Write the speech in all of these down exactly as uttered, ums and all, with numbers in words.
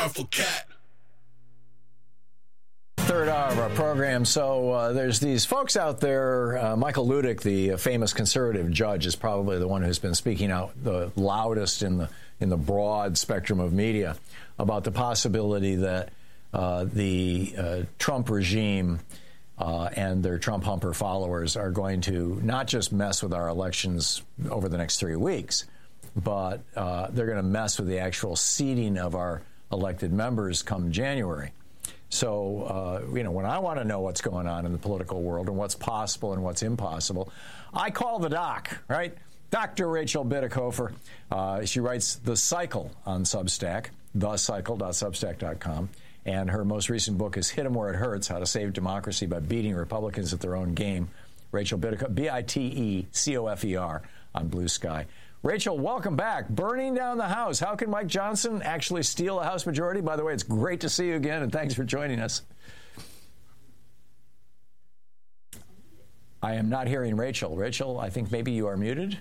powerful cat. Third hour of our program. So uh, there's these folks out there. Uh, Michael Ludick, the famous conservative judge, is probably the one who's been speaking out the loudest in the in the broad spectrum of media about the possibility that uh, the uh, Trump regime uh, and their Trump humper followers are going to not just mess with our elections over the next three weeks, but uh, they're going to mess with the actual seating of our elected members come January. So, uh, you know, when I want to know what's going on in the political world and what's possible and what's impossible, I call the doc, right? Doctor Rachel Bitecofer. Uh, she writes The Cycle on Substack, the cycle dot substack dot com. And her most recent book is Hit 'em Where It Hurts, How to Save Democracy by Beating Republicans at Their Own Game. Rachel Bitecofer, B I T E C O F E R on Blue Sky. Rachel, welcome back. Burning down the House. How can Mike Johnson actually steal a House majority? By the way, it's great to see you again, and thanks for joining us. I am not hearing Rachel. Rachel, I think maybe you are muted.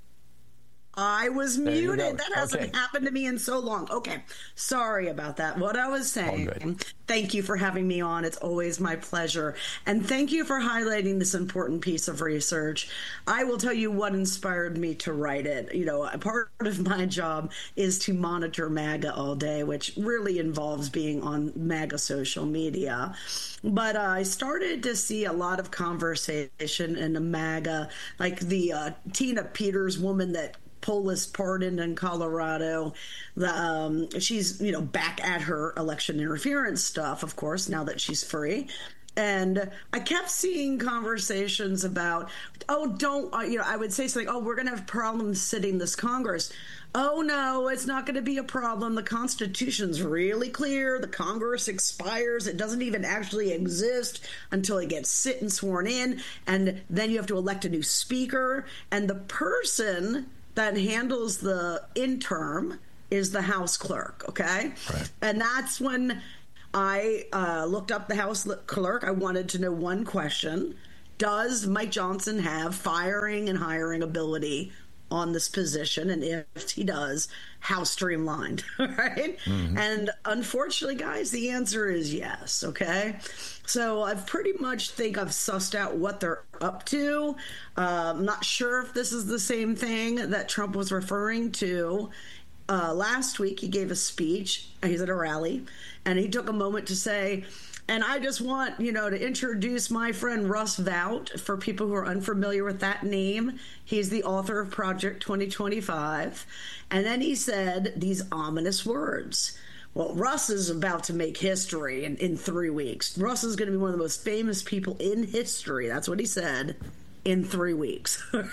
I was There you muted. go. That hasn't Okay. happened to me in so long. Okay. Sorry about that. What I was saying, thank you for having me on. It's always my pleasure. And thank you for highlighting this important piece of research. I will tell you what inspired me to write it. You know, a part of my job is to monitor MAGA all day, which really involves being on MAGA social media. But uh, I started to see a lot of conversation in the MAGA, like the uh, Tina Peters woman that Polis pardoned in Colorado. The, um, she's, you know, back at her election interference stuff, of course, now that she's free. And I kept seeing conversations about, oh, don't, uh, you know, I would say something, oh, we're going to have problems sitting this Congress. Oh, no, it's not going to be a problem. The Constitution's really clear. The Congress expires. It doesn't even actually exist until it gets sit and sworn in. And then you have to elect a new speaker. And the person that handles the interim is the House clerk, okay? Right. And that's when I uh, looked up the House clerk. I wanted to know one question. Does Mike Johnson have firing and hiring ability on this position? And if he does, how streamlined, right? Mm-hmm. And unfortunately, guys, the answer is yes, okay? So I pretty much think I've sussed out what they're up to. Uh, I'm not sure if this is the same thing that Trump was referring to. Uh, last week, he gave a speech. He's at a rally, and he took a moment to say, and I just want, you know, to introduce my friend Russ Vought for people who are unfamiliar with that name. He's the author of Project twenty twenty-five. And then he said these ominous words. Well, Russ is about to make history in, in three weeks. Russ is going to be one of the most famous people in history. That's what he said. In three weeks. And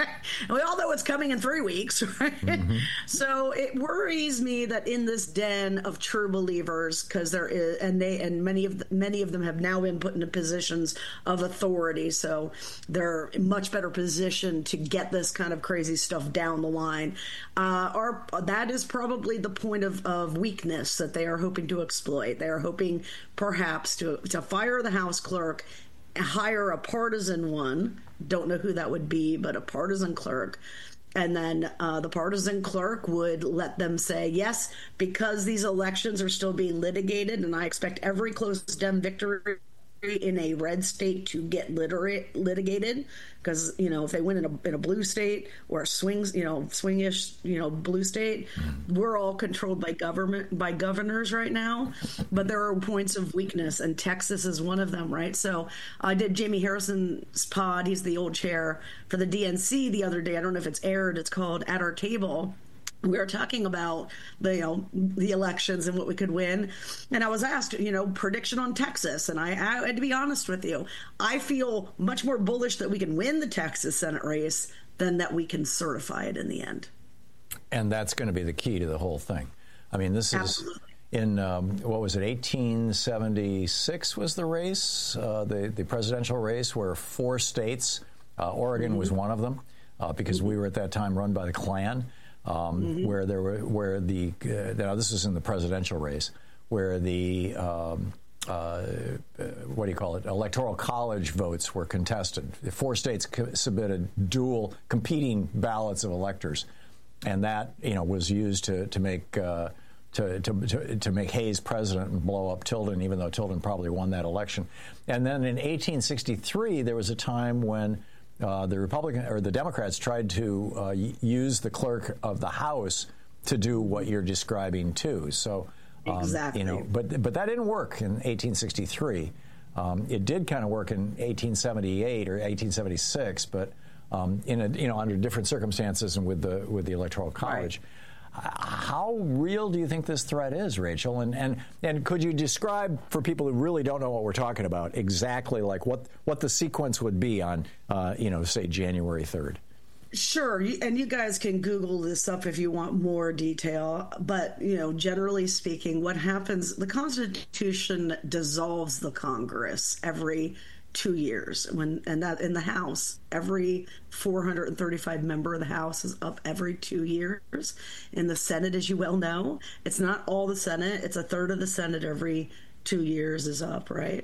we all know it's coming in three weeks, right? Mm-hmm. So it worries me that in this den of true believers, because there is, and they, and many of the, many of them have now been put into positions of authority, so they're in much better position to get this kind of crazy stuff down the line. Uh, or that is probably the point of, of weakness that they are hoping to exploit. They are hoping perhaps to to fire the House clerk, hire a partisan one. Don't know who that would be, but a partisan clerk. And then uh, the partisan clerk would let them say, yes, because these elections are still being litigated, and I expect every close Dem victory in a red state to get literate, litigated, because, you know, if they win in a, in a blue state or a swings, you know, swingish, you know, blue state, mm-hmm. we're all controlled by government, by governors right now. But there are points of weakness, and Texas is one of them, right? So I did Jamie Harrison's pod. He's the old chair for the D N C the other day. I don't know if it's aired. It's called At Our Table. We were talking about the, you know, the elections and what we could win. And I was asked, you know, prediction on Texas. And I, I had to be honest with you. I feel much more bullish that we can win the Texas Senate race than that we can certify it in the end. And that's going to be the key to the whole thing. I mean, this Absolutely. is in, um, what was it, eighteen seventy-six was the race, uh, the, the presidential race, where four states, uh, Oregon mm-hmm. was one of them, uh, because mm-hmm. we were at that time run by the Klan. Um, mm-hmm. Where there were, where the uh, now this is in the presidential race, where the um, uh, what do you call it? Electoral college votes were contested. The four states co- submitted dual competing ballots of electors, and that you know was used to to make uh, To, to, to, to make Hayes president and blow up Tilden, even though Tilden probably won that election. And then in eighteen sixty-three, there was a time when uh, the Republican or the Democrats tried to uh, use the clerk of the House to do what you're describing too. So, um, exactly. you know, but but that didn't work in eighteen sixty-three. Um, it did kind of work in eighteen seventy-eight or eighteen seventy-six, but um, in a, you know, under different circumstances and with the with the Electoral College. Right. How real do you think this threat is, Rachel? And, and and could you describe for people who really don't know what we're talking about exactly like what, what the sequence would be on, uh, you know, say January third? Sure. And you guys can Google this up if you want more detail. But, you know, generally speaking, what happens, the Constitution dissolves the Congress every two years when and that in the House, every four hundred thirty-five member of the House is up every two years. In the Senate, as you well know, it's not all the Senate, it's a third of the Senate every two years is up, right?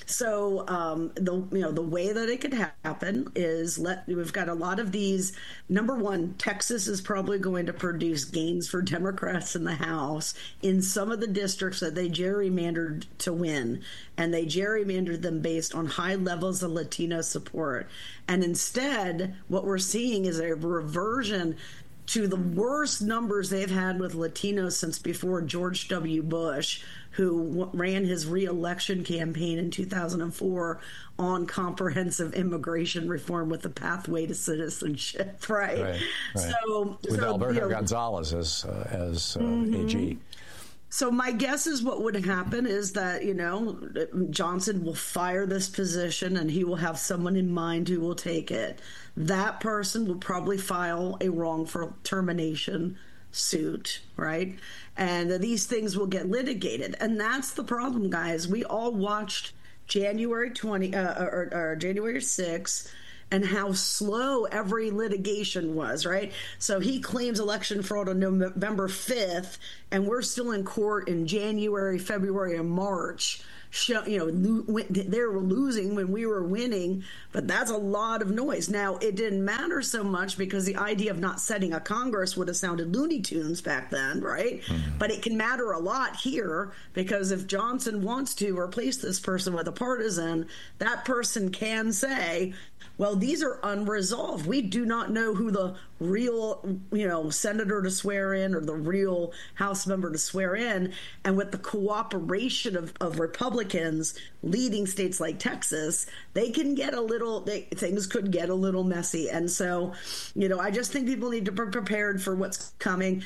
So um, the you know the way that it could happen is let we've got a lot of these. Number one, Texas is probably going to produce gains for Democrats in the House in some of the districts that they gerrymandered to win, and they gerrymandered them based on high levels of Latino support. And instead, what we're seeing is a reversion to the worst numbers they've had with Latinos since before George W. Bush, who w- ran his re-election campaign in two thousand four on comprehensive immigration reform with the pathway to citizenship, right? Right, right. So, with so, Alberto you know, Gonzalez as, uh, as uh, mm-hmm. A G. So my guess is what would happen is that, you know, Johnson will fire this position and he will have someone in mind who will take it. That person will probably file a wrongful termination suit, right? And these things will get litigated. And that's the problem, guys. We all watched January twentieth uh, or, or January sixth and how slow every litigation was, right? So he claims election fraud on November fifth, and we're still in court in January, February, and March. Show, you know, they were losing when we were winning, but that's a lot of noise. Now, it didn't matter so much because the idea of not setting a Congress would have sounded Looney Tunes back then, right? Mm-hmm. But it can matter a lot here because if Johnson wants to replace this person with a partisan, that person can say, well, these are unresolved. We do not know who the real, you know, senator to swear in or the real House member to swear in. And with the cooperation of, of Republicans leading states like Texas, they can get a little, they, things could get a little messy. And so, you know, I just think people need to be prepared for what's coming.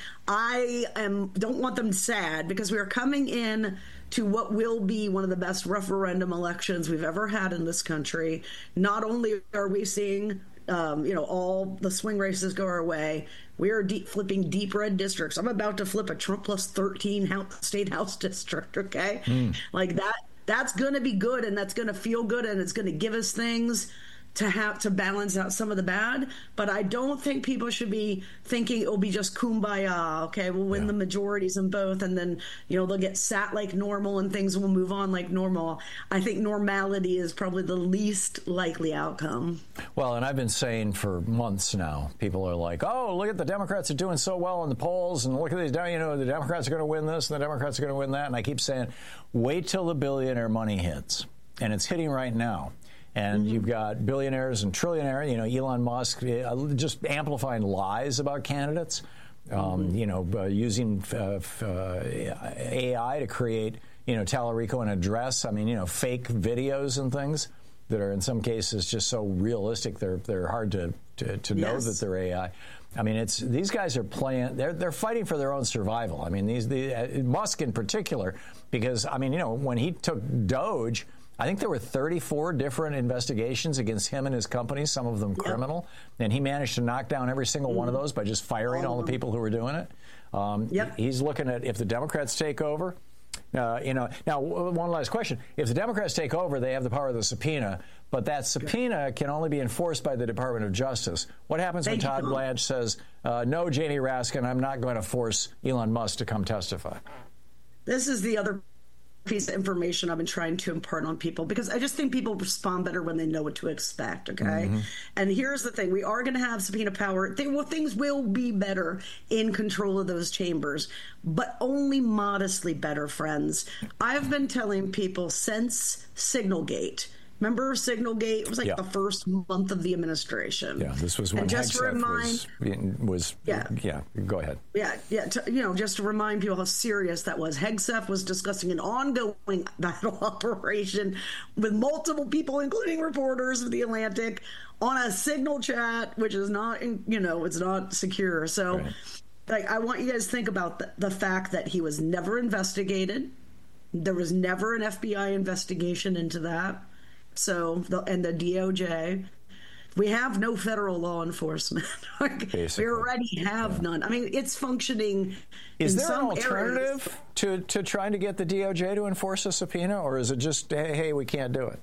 I am don't want them sad because we are coming in to what will be one of the best referendum elections we've ever had in this country. Not only are we seeing, um, you know, all the swing races go our way, we are deep flipping deep red districts. I'm about to flip a Trump plus thirteen house, state house district, okay? Mm. Like that, that's going to be good, and that's going to feel good, and it's going to give us things to have to balance out some of the bad. But I don't think people should be thinking it'll be just kumbaya. Okay, we'll win yeah. the majorities in both, and then, you know, they'll get sat like normal and things will move on like normal. I think normality is probably the least likely outcome. Well, and I've been saying for months now, people are like, oh, look at the Democrats are doing so well in the polls, and look at these, you know, the Democrats are going to win this, and the Democrats are going to win that. And I keep saying, wait till the billionaire money hits. And it's hitting right now. And mm-hmm. you've got billionaires and trillionaires, you know, Elon Musk uh, just amplifying lies about candidates, um, mm-hmm. you know, uh, using uh, uh, A I to create, you know, Tallarico an address. I mean, you know, fake videos and things that are in some cases just so realistic they're they're hard to to, to know yes. that they're A I. I mean, it's these guys are playing. They're they're fighting for their own survival. I mean, these the uh, Musk in particular, because I mean, you know, when he took Doge, I think there were thirty-four different investigations against him and his companies, some of them yep. criminal, and he managed to knock down every single mm-hmm. one of those by just firing all, all the people who were doing it. Um, yep. He's looking at if the Democrats take over. Uh, you know, now one last question: if the Democrats take over, they have the power of the subpoena, but that subpoena can only be enforced by the Department of Justice. What happens Thank when Todd you. Blanche says, uh, "No, Jamie Raskin, I'm not going to force Elon Musk to come testify"? This is the other piece of information I've been trying to impart on people, because I just think people respond better when they know what to expect. Okay. Mm-hmm. And here's the thing. We are going to have subpoena power. They, well, things will be better in control of those chambers, but only modestly better, friends. I've been telling people since Signalgate. Remember Signalgate? It was like yeah. the first month of the administration. Yeah, this was when and just to remind, was, was yeah, yeah. Go ahead. Yeah, yeah. To, you know, just to remind people how serious that was. Hegseth was discussing an ongoing battle operation with multiple people, including reporters of the Atlantic, on a Signal chat, which is not, you know, it's not secure. So, right. like, I want you guys to think about the, the fact that he was never investigated. There was never an F B I investigation into that. So, the, and the D O J, we have no federal law enforcement. We already have yeah. none. I mean, it's functioning. Is in there some an alternative areas. to, to trying to get the D O J to enforce a subpoena, or is it just, hey, hey we can't do it?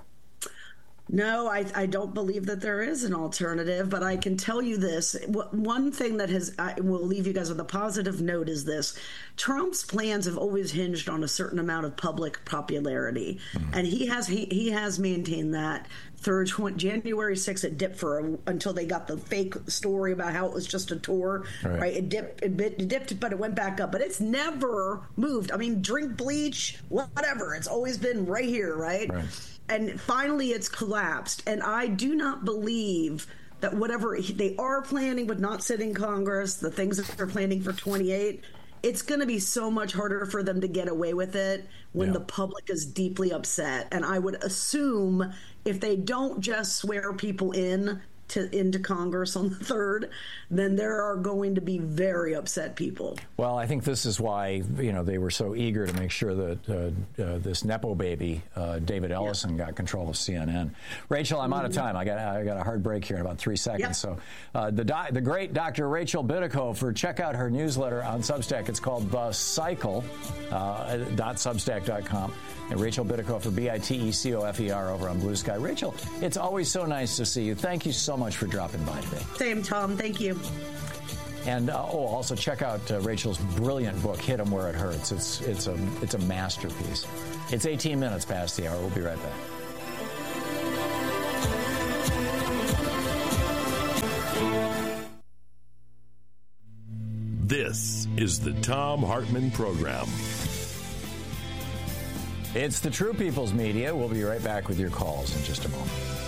No, I, I don't believe that there is an alternative, but I can tell you this. One thing that has, I will leave you guys with a positive note is this. Trump's plans have always hinged on a certain amount of public popularity, mm-hmm. and he has he, he has maintained that through January sixth. It dipped for a, until they got the fake story about how it was just a tour, right? right? It dipped, it, it dipped, but it went back up. But it's never moved. I mean, drink bleach, whatever. It's always been right here, right? right. And finally, it's collapsed. And I do not believe that whatever they are planning with not sitting Congress, the things that they're planning for twenty-eight, it's going to be so much harder for them to get away with it when yeah. the public is deeply upset. And I would assume if they don't just swear people in to into Congress on the third, then there are going to be very upset people. Well, I think this is why, you know, they were so eager to make sure that uh, uh, this Nepo baby, uh, David Ellison, yeah. got control of C N N. Rachel, I'm mm-hmm. out of time. I got I got a hard break here in about three seconds. Yep. So uh, the di- the great Doctor Rachel Bitecofer, check out her newsletter on Substack. It's called The Cycle, uh, .substack dot com. And Rachel Bitecofer, B I T E C O F E R, over on Blue Sky. Rachel, it's always so nice to see you. Thank you so much for dropping by today. Same, Tom. Thank you. And uh, oh, also check out uh, Rachel's brilliant book, Hit 'Em Where It Hurts. It's it's a it's a masterpiece. It's eighteen minutes past the hour. We'll be right back. This is the Thom Hartmann Program. It's the True People's Media. We'll be right back with your calls in just a moment.